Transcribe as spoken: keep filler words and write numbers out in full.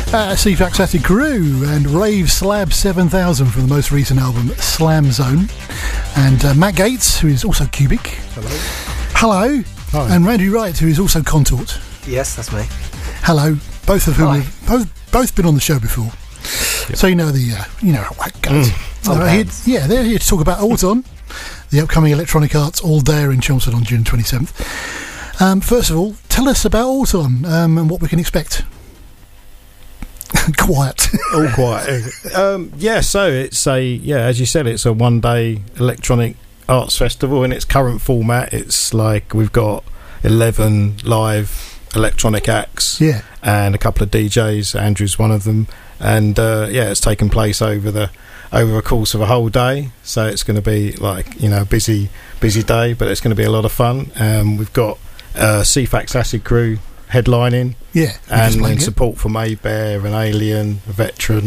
uh, C-Fax Acid Crew and Rave Slab seven thousand from the most recent album Slam Zone, and uh, Matt Gates, who is also Cubic. Hello. Hello. Hi. And Randy Wright, who is also Contort. Yes, that's me. Hello. Both of whom Hi. have both, both been on the show before. Yep. So you know the uh, you know how it goes. Mm. Uh, here, yeah, they're here to talk about Auton, the upcoming Electronic Arts All Day in Chelmsford on June twenty-seventh. Um, first of all, tell us about Auton um, and what we can expect. Quiet. All quiet. Um, yeah, so it's a yeah, as you said, it's a one-day electronic arts festival in its current format. It's like we've got eleven live electronic acts, yeah, and a couple of D Js. Andrew's one of them, and uh, yeah, it's taken place over the over the course of a whole day. So it's going to be like you know a busy busy day, but it's going to be a lot of fun. Um, we've got uh, C-Fax Acid Crew headlining, yeah, and then support from Maybear and Alien, Veteran.